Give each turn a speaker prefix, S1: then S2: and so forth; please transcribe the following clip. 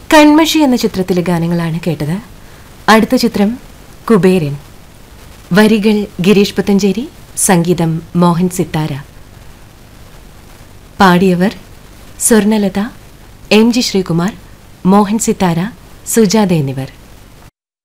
S1: കൺമഷി എന്ന ചിത്രത്തിലെ ഗാനങ്ങളാണ് കേട്ടത്. അടുത്ത ചിത്രം കുബേരൻ. വരികൾ ഗിരീഷ് പുത്തഞ്ചേരി, സംഗീതം മോഹൻ സിത്താര. പാടിയവർ സ്വർണലത, എം ജി ശ്രീകുമാർ, മോഹൻ സിത്താര, സുജാത എന്നിവർ.